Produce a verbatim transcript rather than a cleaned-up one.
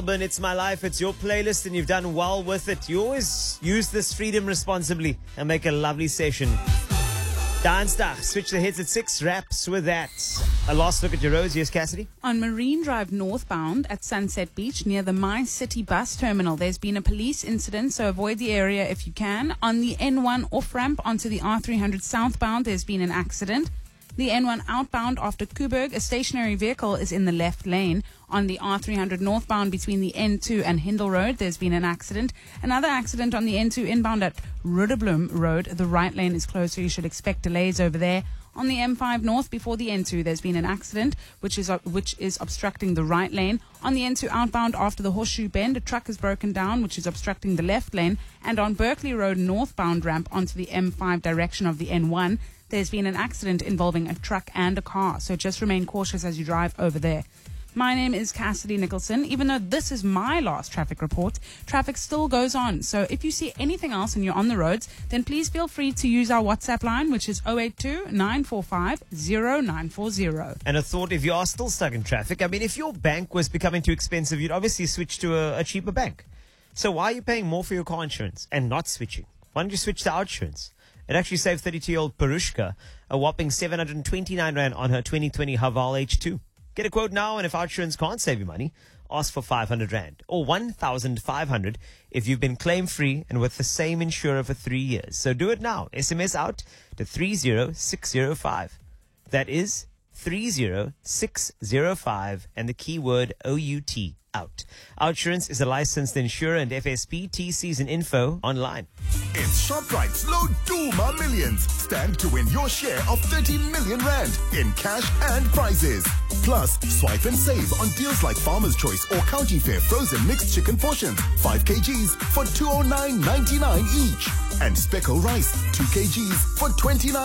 Melbourne, it's my life, it's your playlist, and you've done well with it. You always use this freedom responsibly and make a lovely session. Dance Dag, switch the hits at six, wraps with that. A last look at your roads, yes, Cassidy? On Marine Drive northbound at Sunset Beach near the My City bus terminal, there's been a police incident, so avoid the area if you can. On the N one off-ramp onto the R three hundred southbound, there's been an accident. The N one outbound after Kuburg, a stationary vehicle is in the left lane. On the R three hundred northbound between the N two and Hindle Road, there's been an accident. Another accident on the N two inbound at Rudderblom Road. The right lane is closed, so you should expect delays over there. On the M five north before the N two, there's been an accident which is uh, which is obstructing the right lane. On the N two outbound after the Horseshoe Bend, a truck is broken down which is obstructing the left lane. And on Berkeley Road northbound ramp onto the M five direction of the N one, there's been an accident involving a truck and a car, so just remain cautious as you drive over there. My name is Cassidy Nicholson. Even though this is my last traffic report, traffic still goes on. So if you see anything else and you're on the roads, then please feel free to use our WhatsApp line, which is zero eight two, nine four five, zero nine four zero. And a thought, if you are still stuck in traffic, I mean, if your bank was becoming too expensive, you'd obviously switch to a, a cheaper bank. So why are you paying more for your car insurance and not switching? Why don't you switch to our insurance? It actually saved thirty-two-year-old Parushka a whopping seven hundred twenty-nine rand on her twenty twenty Haval H two. Get a quote now, and if our insurance can't save you money, ask for five hundred rand or one thousand five hundred if you've been claim-free and with the same insurer for three years. So do it now. S M S out to three zero six zero five. That is three zero six zero five and the keyword O U T, out. Our insurance is a licensed insurer and F S P. T Cs and info online. It's ShopRite's Low Duma Millions. Stand to win your share of thirty million rand in cash and prizes. Plus, swipe and save on deals like Farmer's Choice or County Fair frozen mixed chicken portions, five kilograms for two oh nine ninety-nine each. And Speckle rice, two kilograms for twenty-nine